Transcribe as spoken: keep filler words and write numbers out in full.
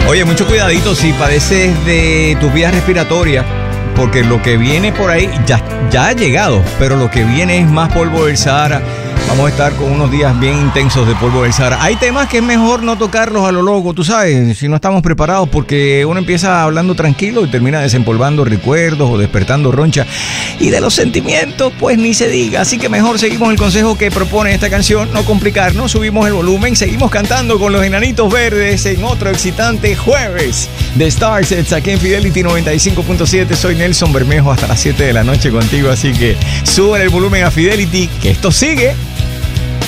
Oye, mucho cuidadito si padeces de tus vías respiratorias, porque lo que viene por ahí ya, ya ha llegado, pero lo que viene es más polvo del Sahara. Vamos a estar con unos días bien intensos de polvo del Sahara. Hay temas que es mejor no tocarlos a lo loco, tú sabes, si no estamos preparados, porque uno empieza hablando tranquilo y termina desempolvando recuerdos o despertando roncha. Y de los sentimientos, pues ni se diga. Así que mejor seguimos el consejo que propone esta canción, no complicarnos, subimos el volumen, seguimos cantando con los Enanitos Verdes en otro excitante jueves de Starsets aquí en Fidelity noventa y cinco punto siete. Soy Nelson Bermejo hasta las siete de la noche contigo, así que suben el volumen a Fidelity, que esto sigue.